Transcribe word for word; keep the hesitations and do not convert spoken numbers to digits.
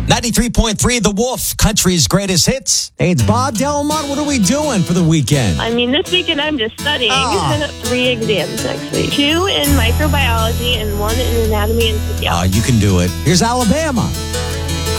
ninety-three point three The Wolf, country's greatest hits. Hey, it's Bob Delmont. What are we doing for the weekend? I mean, this weekend I'm just studying. Ah. Three exams next week. Two in microbiology and one in anatomy and physiology. Uh, you can do it. Here's Alabama.